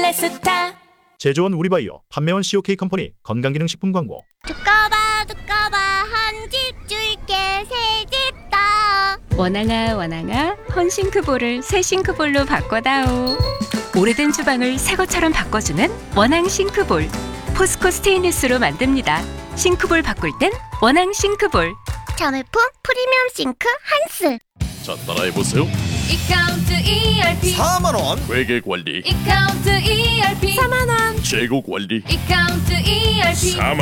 필레스타. 제조원 우리바이오, 판매원 COK 컴퍼니 건강기능식품 광고. 두꺼봐 한 집 줄게 새 집 다. 원앙아 헌싱크볼을 새 싱크볼로 바꿔다오. 오래된 주방을 새 것처럼 바꿔주는 원앙 싱크볼. 포스코 스테인리스로 만듭니다. 싱크볼 바꿀 땐 원앙 싱크볼. 자매품 프리미엄 싱크 한스. 자, 따라해보세요. 이카운트 ERP 4만원 회계 관리, 이카운트 ERP 4만원 재고 관리, 이카운트 ERP